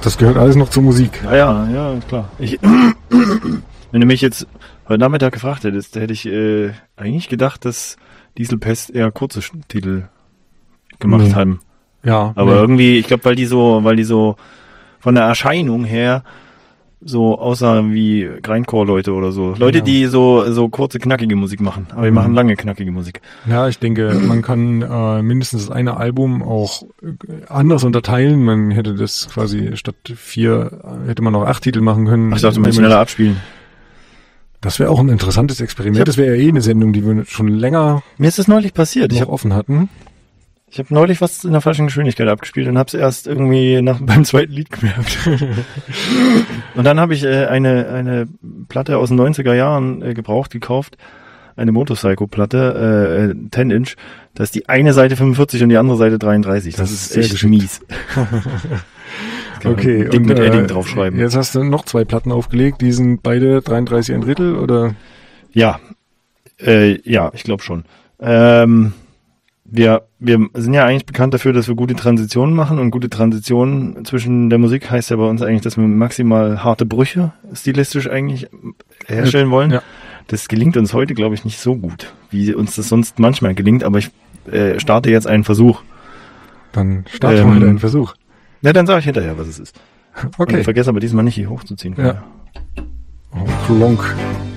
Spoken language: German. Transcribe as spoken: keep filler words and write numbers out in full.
Das gehört alles noch zur Musik. Ja, ja, ja, klar. Ich, wenn du mich jetzt heute Nachmittag gefragt hättest, hätte ich äh, eigentlich gedacht, dass Dieselpest eher kurze Titel gemacht nee. haben. Ja. Aber nee. irgendwie, ich glaube, weil die so, weil die so von der Erscheinung her so aussahen wie Grindcore-Leute oder so. Leute, ja. die so so kurze, knackige Musik machen. Aber die mhm. machen lange, knackige Musik. Ja, ich denke, man kann äh, mindestens das eine Album auch äh, anders unterteilen. Man hätte das quasi statt vier, hätte man noch acht Titel machen können. Ach, ich dachte, man schneller abspielen. Das wäre auch ein interessantes Experiment. Hab, das wäre ja eh eine Sendung, die wir schon länger mir ist das neulich passiert. noch ich hab, offen hatten. Ich habe neulich was in der falschen Geschwindigkeit abgespielt und habe es erst irgendwie nach beim zweiten Lied gemerkt. Und dann habe ich äh, eine eine Platte aus den neunziger Jahren äh, gebraucht gekauft, eine Motorcycle-Platte, äh, zehn Inch. Da ist die eine Seite fünfundvierzig und die andere Seite dreiunddreißig. Das, das ist echt geschickt. Mies. Okay. Ding und, mit äh, Edding draufschreiben. Jetzt hast du noch zwei Platten aufgelegt, die sind beide dreiunddreißig ein Drittel, oder? Ja, äh, ja, ich glaube schon. Ähm, Wir, wir sind ja eigentlich bekannt dafür, dass wir gute Transitionen machen, und gute Transitionen zwischen der Musik heißt ja bei uns eigentlich, dass wir maximal harte Brüche stilistisch eigentlich herstellen wollen. Ja. Das gelingt uns heute, glaube ich, nicht so gut, wie uns das sonst manchmal gelingt, aber ich äh, starte jetzt einen Versuch. Dann starte ähm, mal einen Versuch. Ja, dann sage ich hinterher, was es ist. Okay. Und vergesse aber diesmal nicht, hier hochzuziehen. Ja. Oh, Klonk.